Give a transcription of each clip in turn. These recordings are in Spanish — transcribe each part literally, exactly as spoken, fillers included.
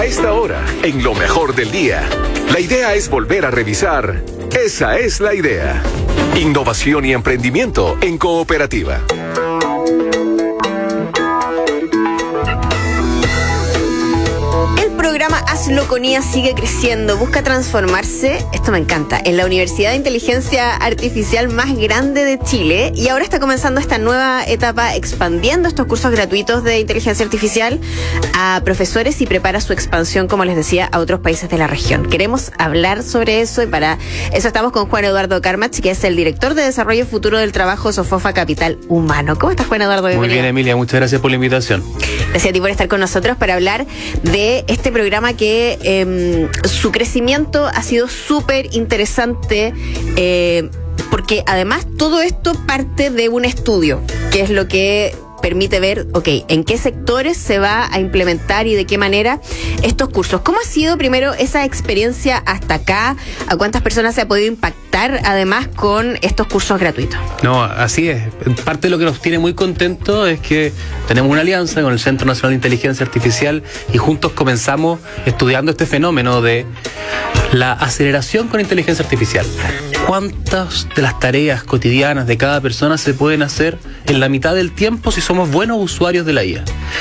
esta hora, en lo mejor del día. La idea es volver a revisar. Esa es la idea. Innovación y emprendimiento en cooperativa. El programa Hazlo con I A sigue creciendo, busca transformarse, esto me encanta, en la Universidad de Inteligencia Artificial más grande de Chile, y ahora está comenzando esta nueva etapa expandiendo estos cursos gratuitos de inteligencia artificial a profesores y prepara su expansión, como les decía, a otros países de la región. Queremos hablar sobre eso y para eso estamos con Juan Eduardo Carmach, que es el director de Desarrollo Futuro del Trabajo Sofofa Capital Humano. ¿Cómo estás, Juan Eduardo? Bienvenido. Muy bien, Emilia, muchas gracias por la invitación. Gracias a ti por estar con nosotros para hablar de este programa que eh, su crecimiento ha sido súper interesante, eh, porque además todo esto parte de un estudio, que es lo que permite ver, ok, en qué sectores se va a implementar y de qué manera estos cursos. ¿Cómo ha sido primero esa experiencia hasta acá? ¿A cuántas personas se ha podido impactar además con estos cursos gratuitos? No, así es. Parte de lo que nos tiene muy contentos es que tenemos una alianza con el Centro Nacional de Inteligencia Artificial y juntos comenzamos estudiando este fenómeno de la aceleración con inteligencia artificial. ¿Cuántas de las tareas cotidianas de cada persona se pueden hacer en la mitad del tiempo si somos buenos usuarios de la I A?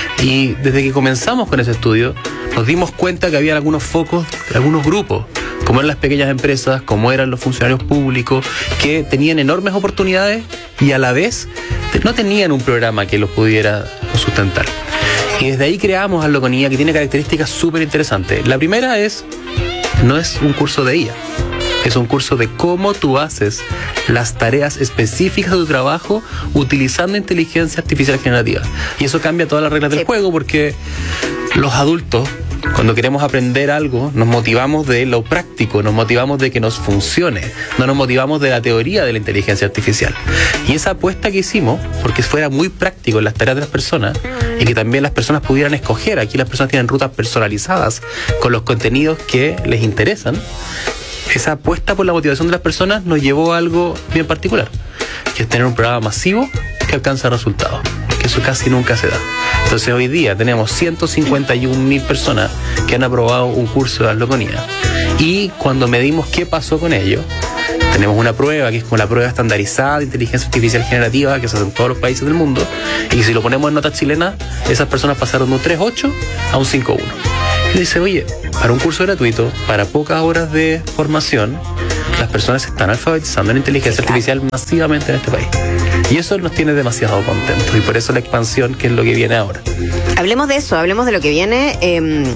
Y desde que comenzamos con ese estudio, nos dimos cuenta que había algunos focos, algunos grupos, como eran las pequeñas empresas, como eran los funcionarios públicos, que tenían enormes oportunidades y a la vez no tenían un programa que los pudiera sustentar. Y desde ahí creamos Hazlo con I A, que tiene características súper interesantes. La primera es, no es un curso de I A. Es un curso de cómo tú haces las tareas específicas de tu trabajo utilizando inteligencia artificial generativa. Y eso cambia todas las reglas del juego, porque los adultos, cuando queremos aprender algo, nos motivamos de lo práctico, nos motivamos de que nos funcione, no nos motivamos de la teoría de la inteligencia artificial. Y esa apuesta que hicimos, porque fuera muy práctico en las tareas de las personas y que también las personas pudieran escoger, aquí las personas tienen rutas personalizadas con los contenidos que les interesan, esa apuesta por la motivación de las personas nos llevó a algo bien particular, que es tener un programa masivo que alcanza resultados, que eso casi nunca se da. Entonces hoy día tenemos ciento cincuenta y un mil personas que han aprobado un curso de Hazlo con I A, y cuando medimos qué pasó con ello, tenemos una prueba que es como la prueba estandarizada de inteligencia artificial generativa que se hace en todos los países del mundo, y si lo ponemos en nota chilena, esas personas pasaron de un tres punto ocho a un cinco punto uno. Y dice, oye, para un curso gratuito, para pocas horas de formación, las personas se están alfabetizando en inteligencia artificial masivamente en este país. Y eso nos tiene demasiado contentos, y por eso la expansión, que es lo que viene ahora. Hablemos de eso, hablemos de lo que viene, eh,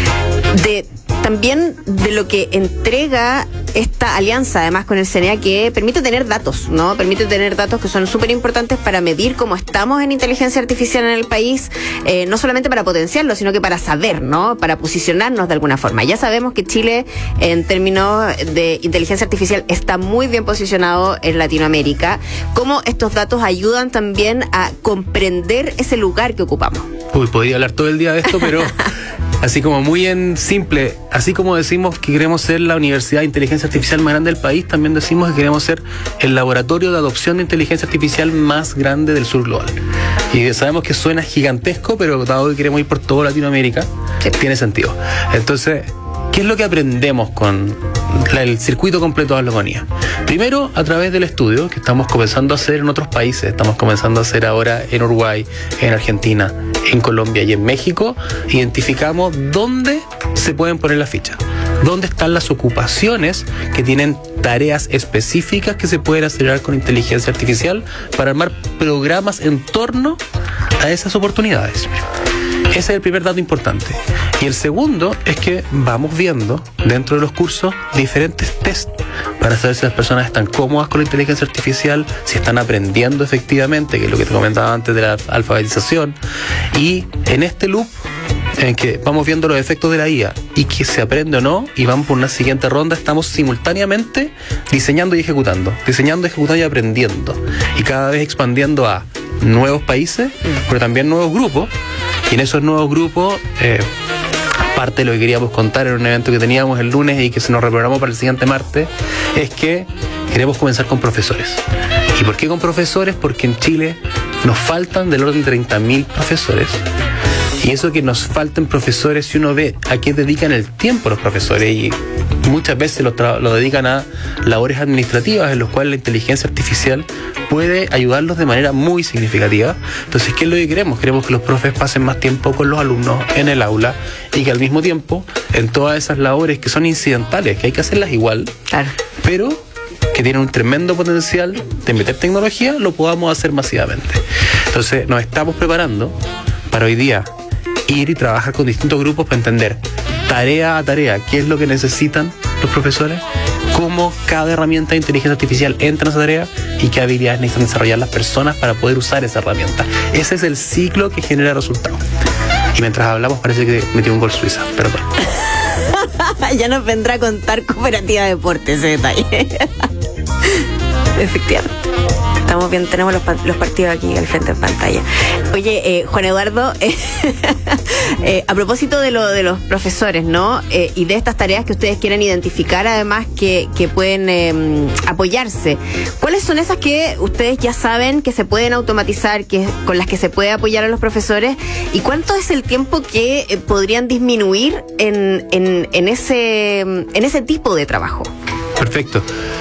de también de lo que entrega esta alianza, además con el C N A, que permite tener datos, ¿no? Permite tener datos que son súper importantes para medir cómo estamos en inteligencia artificial en el país, eh, no solamente para potenciarlo, sino que para saber, ¿no? Para posicionarnos de alguna forma. Ya sabemos que Chile, en términos de inteligencia artificial, está muy bien posicionado en Latinoamérica. ¿Cómo estos datos ayudan también a comprender ese lugar que ocupamos? Uy, podría hablar todo el día de esto, pero así como muy en simple, así como decimos que queremos ser la Universidad de Inteligencia Artificial más grande del país, también decimos que queremos ser el laboratorio de adopción de inteligencia artificial más grande del sur global. Y sabemos que suena gigantesco, pero dado que queremos ir por toda Latinoamérica, sí, tiene sentido. Entonces, ¿qué es lo que aprendemos con el circuito completo de Hazlo con I A? Primero, a través del estudio que estamos comenzando a hacer en otros países. Estamos comenzando a hacer ahora en Uruguay, en Argentina, en Colombia y en México. Identificamos dónde se pueden poner las fichas, dónde están las ocupaciones que tienen tareas específicas que se pueden acelerar con inteligencia artificial para armar programas en torno a esas oportunidades. Ese es el primer dato importante. Y el segundo es que vamos viendo dentro de los cursos diferentes test para saber si las personas están cómodas con la inteligencia artificial, si están aprendiendo efectivamente, que es lo que te comentaba antes de la alfabetización. Y en este loop en que vamos viendo los efectos de la I A y que se aprende o no, y vamos por una siguiente ronda, estamos simultáneamente diseñando y ejecutando, diseñando, ejecutando y aprendiendo, y cada vez expandiendo a nuevos países, pero también nuevos grupos. Y en esos nuevos grupos, eh, parte de lo que queríamos contar en un evento que teníamos el lunes y que se nos reprogramó para el siguiente martes, es que queremos comenzar con profesores. ¿Y por qué con profesores? Porque en Chile nos faltan del orden de treinta mil profesores, Y eso que nos falten profesores, si uno ve a qué dedican el tiempo los profesores, y muchas veces lo, tra- lo dedican a labores administrativas en los cuales la inteligencia artificial puede ayudarlos de manera muy significativa. Entonces, ¿qué es lo que queremos? Queremos que los profes pasen más tiempo con los alumnos en el aula y que al mismo tiempo, en todas esas labores que son incidentales, que hay que hacerlas igual, Claro. pero que tienen un tremendo potencial de meter tecnología, lo podamos hacer masivamente. Entonces, nos estamos preparando para hoy día ir y trabajar con distintos grupos para entender tarea a tarea qué es lo que necesitan los profesores, cómo cada herramienta de inteligencia artificial entra en esa tarea y qué habilidades necesitan desarrollar las personas para poder usar esa herramienta. Ese es el ciclo que genera resultados. Y mientras hablamos parece que metí un gol Suiza, perdón. Ya nos vendrá a contar Cooperativa Deportes ese detalle. Efectivamente. Estamos bien, tenemos los, los partidos aquí al frente en pantalla. Oye, eh, Juan Eduardo, eh, eh, a propósito de lo de los profesores, ¿no? Eh, y de estas tareas que ustedes quieren identificar, además que, que pueden eh, apoyarse. ¿Cuáles son esas que ustedes ya saben que se pueden automatizar, que con las que se puede apoyar a los profesores? ¿Y cuánto es el tiempo que eh, podrían disminuir en, en, en ese en ese tipo de trabajo? Perfecto.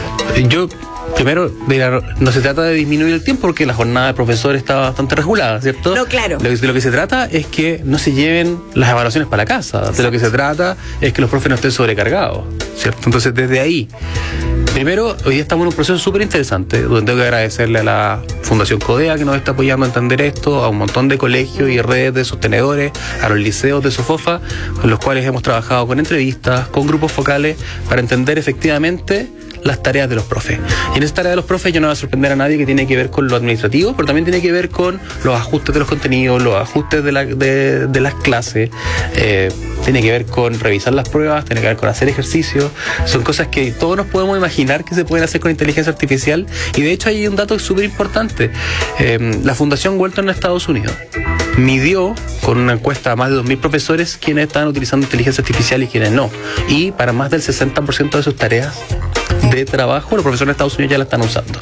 Yo Primero, no se trata de disminuir el tiempo porque la jornada de profesor está bastante regulada, ¿cierto? No, claro. Lo que, de lo que se trata es que no se lleven las evaluaciones para la casa. Exacto. De lo que se trata es que los profes no estén sobrecargados, ¿cierto? Entonces, desde ahí, primero, hoy día estamos en un proceso súper interesante, donde tengo que agradecerle a la Fundación Codea que nos está apoyando a entender esto, a un montón de colegios y redes de sostenedores, a los liceos de SOFOFA, con los cuales hemos trabajado con entrevistas, con grupos focales, para entender efectivamente las tareas de los profes. Y en esa tarea de los profes yo no voy a sorprender a nadie, que tiene que ver con lo administrativo, pero también tiene que ver con los ajustes de los contenidos, los ajustes de, la, de, de las clases, eh, tiene que ver con revisar las pruebas, tiene que ver con hacer ejercicios. Son cosas que todos nos podemos imaginar que se pueden hacer con inteligencia artificial, y de hecho hay un dato súper importante. Eh, la Fundación Walton en Estados Unidos midió con una encuesta a más de dos mil profesores quiénes estaban utilizando inteligencia artificial y quiénes no, y para más del sesenta por ciento de sus tareas de trabajo los profesores de Estados Unidos ya la están usando.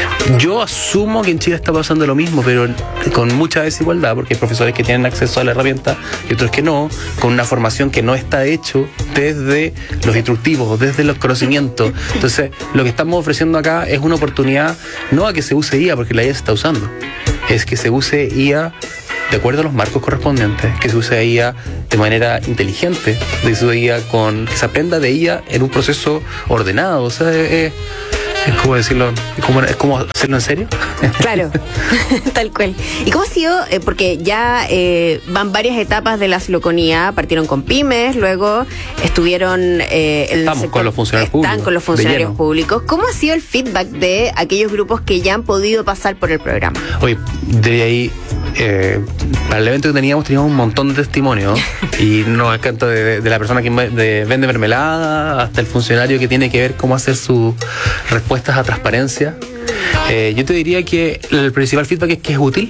Yo asumo que en Chile está pasando lo mismo, pero con mucha desigualdad, porque hay profesores que tienen acceso a la herramienta y otros que no, con una formación que no está hecho desde los instructivos, desde los conocimientos. Entonces, lo que estamos ofreciendo acá es una oportunidad, no a que se use I A, porque la I A se está usando, es que se use I A de acuerdo a los marcos correspondientes, que se use I A de manera inteligente, que se use I A con, que se aprenda de I A en un proceso ordenado. O sea, es, es como decirlo, es como, es como hacerlo en serio. Claro, tal cual. ¿Y cómo ha sido? Eh, porque ya eh, van varias etapas de la cicloconía, partieron con pymes, luego estuvieron eh, el Estamos sector, con los funcionarios están públicos. con los funcionarios públicos. ¿Cómo ha sido el feedback de aquellos grupos que ya han podido pasar por el programa? Oye, de ahí, eh, para el evento que teníamos, teníamos un montón de testimonios, y no es tanto de, de la persona que de, vende mermelada hasta el funcionario que tiene que ver cómo hacer sus respuestas a transparencia. Eh, yo te diría que el principal feedback es que es útil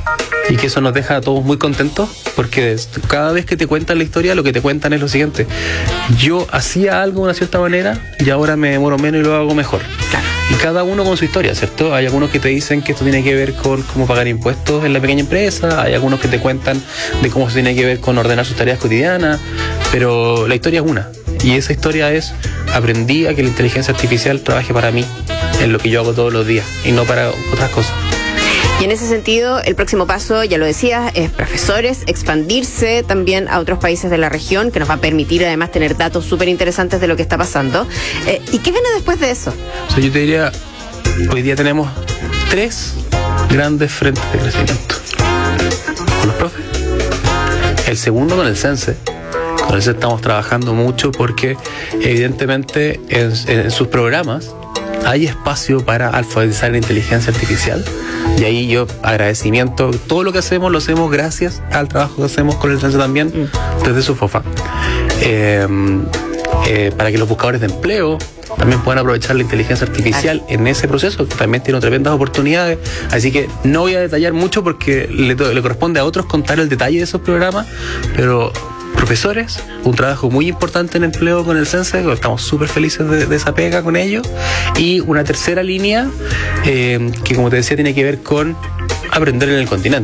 y que eso nos deja a todos muy contentos, porque cada vez que te cuentan la historia, lo que te cuentan es lo siguiente: yo hacía algo de una cierta manera y ahora me demoro menos y lo hago mejor. Y cada uno con su historia, ¿cierto? Hay algunos que te dicen que esto tiene que ver con cómo pagar impuestos en la pequeña empresa, hay algunos que te cuentan de cómo se tiene que ver con ordenar sus tareas cotidianas, pero la historia es una, y esa historia es: aprendí a que la inteligencia artificial trabaje para mí en lo que yo hago todos los días y no para otras cosas. Y en ese sentido, el próximo paso, ya lo decías, es profesores, expandirse también a otros países de la región, que nos va a permitir además tener datos súper interesantes de lo que está pasando. Eh, ¿Y qué viene después de eso? O sea, yo te diría, hoy día tenemos tres grandes frentes de crecimiento. Con los profes. El segundo con el Sense. Con el Sense estamos trabajando mucho porque evidentemente en, en sus programas hay espacio para alfabetizar la inteligencia artificial. Y ahí yo, agradecimiento, todo lo que hacemos lo hacemos gracias al trabajo que hacemos con el Sense también, mm. desde SOFOFA. Eh, eh, para que los buscadores de empleo también puedan aprovechar la inteligencia artificial claro. en ese proceso, que también tiene tremendas oportunidades. Así que no voy a detallar mucho porque le, le corresponde a otros contar el detalle de esos programas, pero profesores, un trabajo muy importante en empleo con el Sense, estamos súper felices de, de esa pega con ellos. Y una tercera línea, eh, que como te decía, tiene que ver con aprender en el continente.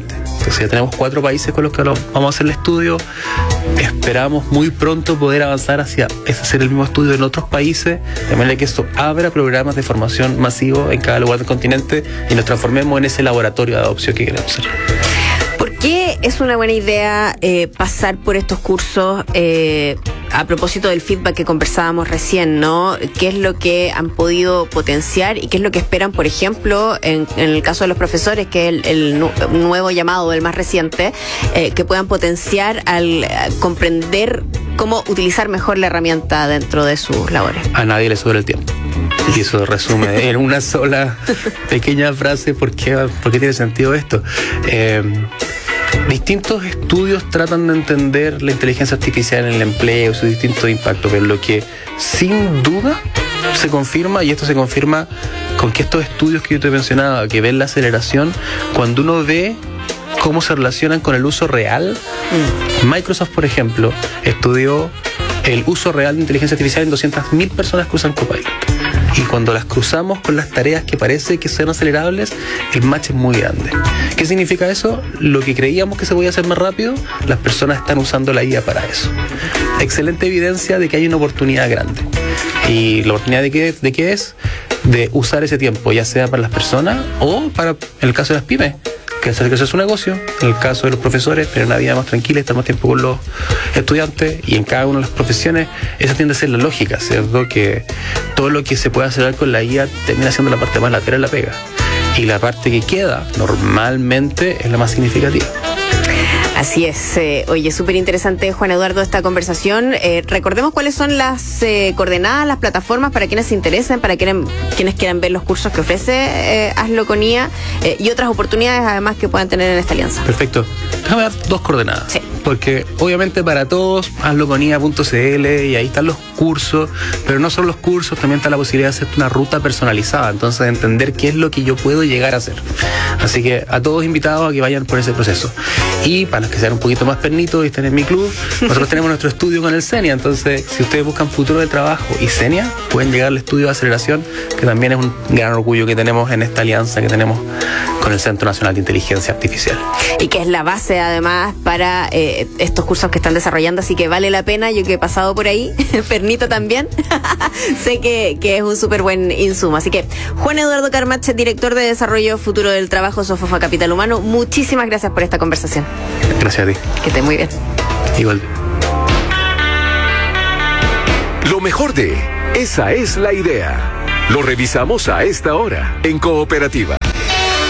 Entonces ya tenemos cuatro países con los que lo, vamos a hacer el estudio. Esperamos muy pronto poder avanzar hacia hacer el mismo estudio en otros países, de manera que esto abra programas de formación masivo en cada lugar del continente y nos transformemos en ese laboratorio de adopción que queremos ser. ¿Por qué es una buena idea eh, pasar por estos cursos? Eh, a propósito del feedback que conversábamos recién, ¿no? ¿Qué es lo que han podido potenciar y qué es lo que esperan, por ejemplo, en, en el caso de los profesores, que es el, el nu- nuevo llamado, el más reciente, eh, que puedan potenciar al a comprender cómo utilizar mejor la herramienta dentro de sus labores? A nadie le sobra el tiempo. Y eso resume en una sola pequeña frase por qué, por qué tiene sentido esto. Eh, Distintos estudios tratan de entender la inteligencia artificial en el empleo, sus distintos impactos, pero lo que sin duda se confirma, y esto se confirma con que estos estudios que yo te mencionaba, que ven la aceleración, cuando uno ve cómo se relacionan con el uso real. Mm. Microsoft, por ejemplo, estudió el uso real de inteligencia artificial en doscientas mil personas que usan Copilot. Y cuando las cruzamos con las tareas que parece que son acelerables, el match es muy grande. ¿Qué significa eso? Lo que creíamos que se podía hacer más rápido, las personas están usando la I A para eso. Excelente evidencia de que hay una oportunidad grande. ¿Y la oportunidad de qué, de qué es? De usar ese tiempo, ya sea para las personas o para, en el caso de las pymes, que hacer que eso es su negocio, en el caso de los profesores, tener una vida más tranquila, estar más tiempo con los estudiantes, y en cada una de las profesiones, esa tiende a ser la lógica, ¿cierto? Que todo lo que se puede acelerar con la I A termina siendo la parte más lateral de la pega. Y la parte que queda, normalmente, es la más significativa. Así es. Eh, oye, súper interesante, Juan Eduardo, esta conversación. Eh, recordemos cuáles son las eh, coordenadas, las plataformas para quienes se interesen, para quienes, quienes quieran ver los cursos que ofrece eh, Hazlo con I A eh, y otras oportunidades además que puedan tener en esta alianza. Perfecto. Déjame dar dos coordenadas. Sí. Porque obviamente para todos, hazlo con I A punto c l, y ahí están los cursos, pero no solo los cursos, también está la posibilidad de hacer una ruta personalizada, entonces de entender qué es lo que yo puedo llegar a hacer. Así que a todos invitados a que vayan por ese proceso. Y para los que sean un poquito más pernitos y estén en mi club, nosotros tenemos nuestro estudio con el CENIA, entonces si ustedes buscan futuro del trabajo y CENIA, pueden llegar al estudio de aceleración, que también es un gran orgullo que tenemos en esta alianza que tenemos con el Centro Nacional de Inteligencia Artificial. Y que es la base además para eh, estos cursos que están desarrollando, así que vale la pena. Yo que he pasado por ahí, Pernito también, sé que, que es un súper buen insumo. Así que Juan Eduardo Carmache, director de Desarrollo Futuro del Trabajo, Sofofa Capital Humano, muchísimas gracias por esta conversación. Gracias a ti. Que esté muy bien. Igual. Lo mejor de Esa es la idea. Lo revisamos a esta hora en Cooperativa.